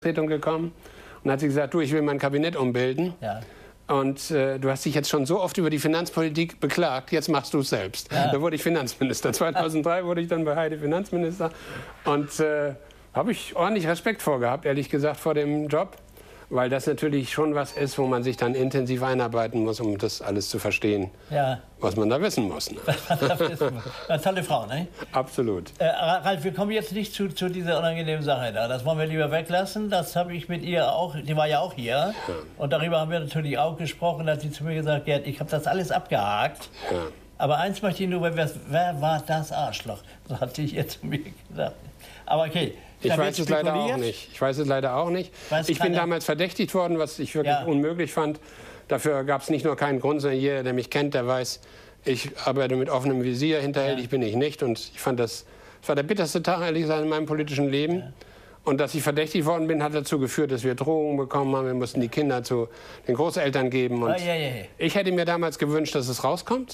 gekommen und hat sie gesagt, du, ich will mein Kabinett umbilden. Ja. Und du hast dich jetzt schon so oft über die Finanzpolitik beklagt, jetzt machst du es selbst. Ja. Da wurde ich Finanzminister. 2003 wurde ich dann bei Heide Finanzminister. Und habe ich ordentlich Respekt vorgehabt, ehrlich gesagt, vor dem Job. Weil das natürlich schon was ist, wo man sich dann intensiv einarbeiten muss, um das alles zu verstehen, Ja. was man da wissen muss. Ne? Eine tolle Frau, ne? Absolut. Ralf, wir kommen jetzt nicht zu dieser unangenehmen Sache da. Das wollen wir lieber weglassen. Das habe ich mit ihr auch, die war ja auch hier. Ja. Und darüber haben wir natürlich auch gesprochen. Da hat sie zu mir gesagt, Gerd, ich habe das alles abgehakt. Ja. Aber eins möchte ich nur, wer war das Arschloch? So hat sie jetzt zu mir gesagt. Aber okay. Ich weiß es leider auch nicht. Ich bin damals verdächtigt worden, was ich wirklich unmöglich fand. Dafür gab es nicht nur keinen Grund, sondern jeder, der mich kennt, der weiß, ich arbeite mit offenem Visier, hinterhältig bin ich nicht. Und ich fand, das war der bitterste Tag, ehrlich gesagt, in meinem politischen Leben. Ja. Und dass ich verdächtigt worden bin, hat dazu geführt, dass wir Drohungen bekommen haben. Wir mussten die Kinder zu den Großeltern geben. Und ich hätte mir damals gewünscht, dass es rauskommt,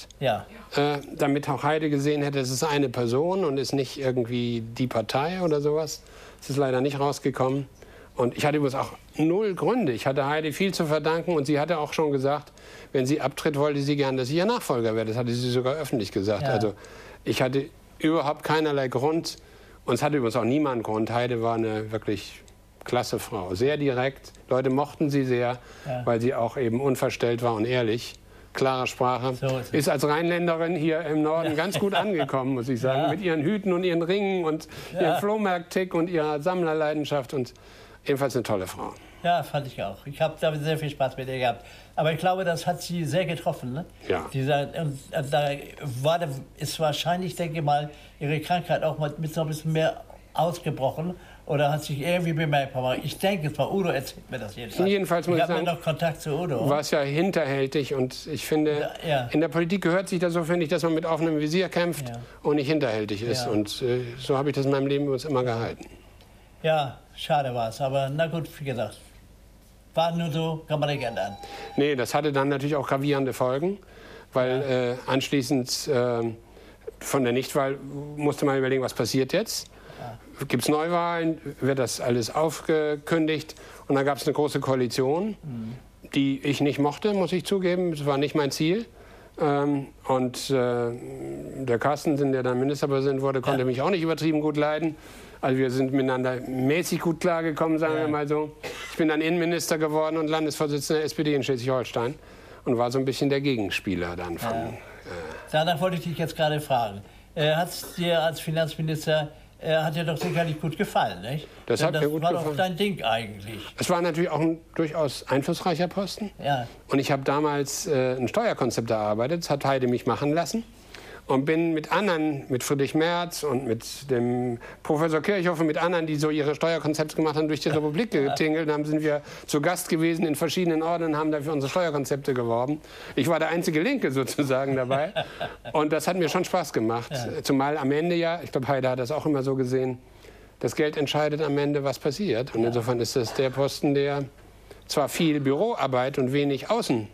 damit auch Heide gesehen hätte, es ist eine Person und ist nicht irgendwie die Partei oder sowas. Es ist leider nicht rausgekommen. Und ich hatte übrigens auch null Gründe. Ich hatte Heide viel zu verdanken und sie hatte auch schon gesagt, wenn sie abtritt, wollte sie gern, dass ich ihr Nachfolger werde. Das hatte sie sogar öffentlich gesagt. Ja. Also ich hatte überhaupt keinerlei Grund. Und es hatte übrigens auch niemand Grund. Heide war eine wirklich klasse Frau. Sehr direkt. Leute mochten sie sehr, weil sie auch eben unverstellt war und ehrlich. Klare Sprache. So ist als Rheinländerin hier im Norden ganz gut angekommen, muss ich sagen. Mit ihren Hüten und ihren Ringen und ihrem Flohmarkt-Tick und ihrer Sammlerleidenschaft. Und ebenfalls eine tolle Frau. Ja, fand ich auch. Ich habe da sehr viel Spaß mit ihr gehabt. Aber ich glaube, das hat sie sehr getroffen. Ne? Ja. Da ist wahrscheinlich, denke ich mal, ihre Krankheit auch mit so ein bisschen mehr ausgebrochen. Oder hat sich irgendwie bemerkbar. Ich denke, es war Udo, erzählt mir das jedenfalls. Jedenfalls muss ich sagen, noch Kontakt zu Udo. War es ja hinterhältig. Und ich finde, in der Politik gehört sich das so, finde ich, dass man mit offenem Visier kämpft und nicht hinterhältig ist. Ja. Und so habe ich das in meinem Leben übrigens immer gehalten. Ja, schade war es. Aber na gut, wie gesagt. War nur so, kann man nicht ändern. Nee, das hatte dann natürlich auch gravierende Folgen, weil anschließend von der Nichtwahl musste man überlegen, was passiert jetzt. Ja. Gibt es Neuwahlen, wird das alles aufgekündigt und dann gab es eine große Koalition, die ich nicht mochte, muss ich zugeben, das war nicht mein Ziel. Und der Carstensen, der dann Ministerpräsident wurde, konnte mich auch nicht übertrieben gut leiden. Also wir sind miteinander mäßig gut klargekommen, sagen wir mal so. Ich bin dann Innenminister geworden und Landesvorsitzender der SPD in Schleswig-Holstein und war so ein bisschen der Gegenspieler dann von... Danach wollte ich dich jetzt gerade fragen. Hat es dir als Finanzminister, hat dir doch sicherlich gut gefallen, nicht? Das hat mir gut gefallen. Das war doch dein Ding eigentlich. Es war natürlich auch ein durchaus einflussreicher Posten. Ja. Und ich habe damals ein Steuerkonzept erarbeitet, das hat Heide mich machen lassen. Und bin mit anderen, mit Friedrich Merz und mit dem Professor Kirchhoff und mit anderen, die so ihre Steuerkonzepte gemacht haben, durch die Republik getingelt. Dann sind wir zu Gast gewesen in verschiedenen Orten und haben dafür unsere Steuerkonzepte geworben. Ich war der einzige Linke sozusagen dabei. Und das hat mir schon Spaß gemacht. Ja. Zumal am Ende ich glaube, Heide hat das auch immer so gesehen, das Geld entscheidet am Ende, was passiert. Und insofern ist das der Posten, der zwar viel Büroarbeit und wenig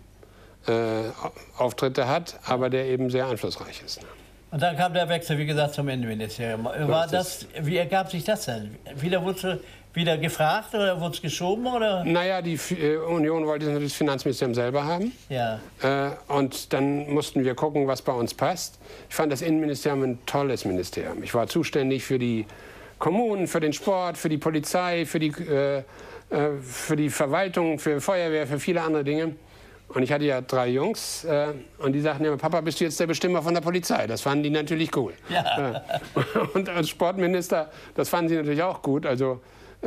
Auftritte hat, aber der eben sehr einflussreich ist. Und dann kam der Wechsel, wie gesagt, zum Innenministerium. Wie ergab sich das denn? Wurdest wieder gefragt oder wurde es geschoben? Oder? Naja, die Union wollte natürlich das Finanzministerium selber haben. Ja. Und dann mussten wir gucken, was bei uns passt. Ich fand das Innenministerium ein tolles Ministerium. Ich war zuständig für die Kommunen, für den Sport, für die Polizei, für die Verwaltung, für Feuerwehr, für viele andere Dinge. Und ich hatte ja 3 Jungs und die sagten immer, Papa, bist du jetzt der Bestimmer von der Polizei? Das fanden die natürlich cool. Ja. Und als Sportminister, das fanden sie natürlich auch gut. Also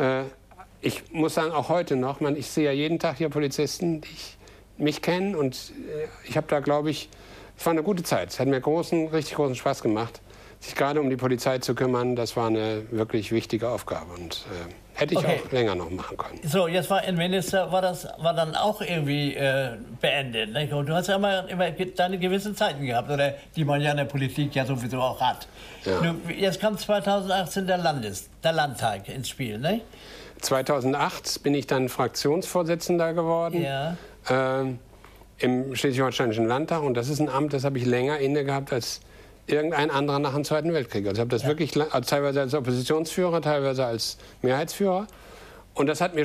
ich muss sagen, auch heute noch, ich sehe ja jeden Tag hier Polizisten, die mich kennen. Und ich habe da, glaube ich, es war eine gute Zeit. Es hat mir richtig großen Spaß gemacht, sich gerade um die Polizei zu kümmern. Das war eine wirklich wichtige Aufgabe. Und hätte ich auch länger noch machen können. So, jetzt war Innenminister, war dann auch irgendwie beendet. Nicht? Und du hast ja immer deine gewissen Zeiten gehabt, oder die man ja in der Politik ja sowieso auch hat. Ja. Jetzt kam 2018 der Landtag ins Spiel, nicht? 2008 bin ich dann Fraktionsvorsitzender geworden im Schleswig-Holsteinischen Landtag. Und das ist ein Amt, das habe ich länger inne gehabt als irgendein anderer nach dem Zweiten Weltkrieg. Also ich habe das wirklich teilweise als Oppositionsführer, teilweise als Mehrheitsführer. Und das hat mir